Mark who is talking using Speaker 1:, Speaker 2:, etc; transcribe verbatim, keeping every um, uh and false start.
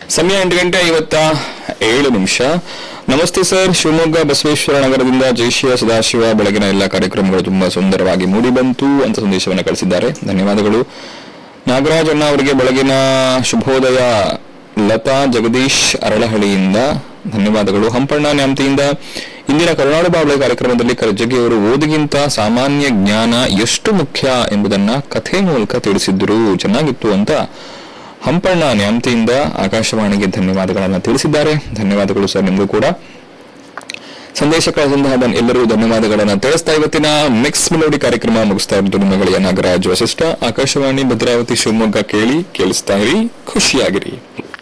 Speaker 1: ಸಮಯ ಎಂಟು ಗಂಟೆ ಐವತ್ತ ಏಳು ನಿಮಿಷ. ನಮಸ್ತೆ ಸರ್, ಶಿವಮೊಗ್ಗ ಬಸವೇಶ್ವರ ನಗರದಿಂದ ಜಯಶಿವ ಸದಾಶಿವ. ಬೆಳಗಿನ ಎಲ್ಲ ಕಾರ್ಯಕ್ರಮಗಳು ತುಂಬಾ ಸುಂದರವಾಗಿ ಮೂಡಿ ಬಂತು ಅಂತ ಸಂದೇಶವನ್ನು ಕಳಿಸಿದ್ದಾರೆ. ಧನ್ಯವಾದಗಳು. ನಾಗರಾಜ್ ಅಣ್ಣ ಅವರಿಗೆ ಬೆಳಗಿನ ಶುಭೋದಯ. ಲತಾ ಜಗದೀಶ್ ಅರಳಹಳ್ಳಿಯಿಂದ ಧನ್ಯವಾದಗಳು. ಹಂಪಣ್ಣ ನ್ಯಾಮತಿಯಿಂದ ಇಂದಿನ ಕರುನಾಡು ಬಾಬಳೆ ಕಾರ್ಯಕ್ರಮದಲ್ಲಿ ಕರ್ಜಗಿಯವರು ಓದಿಗಿಂತ ಸಾಮಾನ್ಯ ಜ್ಞಾನ ಎಷ್ಟು ಮುಖ್ಯ ಎಂಬುದನ್ನ ಕಥೆ ಮೂಲಕ ತಿಳಿಸಿದ್ರು, ಚೆನ್ನಾಗಿತ್ತು ಅಂತ ಹಂಪಣ್ಣ ನ್ಯಾಮತಿಯಿಂದ ಆಕಾಶವಾಣಿಗೆ ಧನ್ಯವಾದಗಳನ್ನು ತಿಳಿಸಿದ್ದಾರೆ. ಧನ್ಯವಾದಗಳು ಸರ್, ನಿಮಗೂ ಕೂಡ. ಸಂದೇಶ ಕಳಿಸಿದ ಎಲ್ಲರೂ ಧನ್ಯವಾದಗಳನ್ನು ತಿಳಿಸ್ತಾ ಇವತ್ತಿನ ಮಿಕ್ಸ್ ಮೆಲೋಡಿ ಕಾರ್ಯಕ್ರಮ ಮುಗಿಸ್ತಾ ಇರೋದು ನಿಮ್ಮ ಗೆಳೆಯ ನಾಗರಾಜ್ ವಸಿಷ್ಠ. ಆಕಾಶವಾಣಿ ಭದ್ರಾವತಿ ಶಿವಮೊಗ್ಗ ಕೇಳಿ ಕೇಳಿಸ್ತಾ ಇರಿ, ಖುಷಿಯಾಗಿರಿ.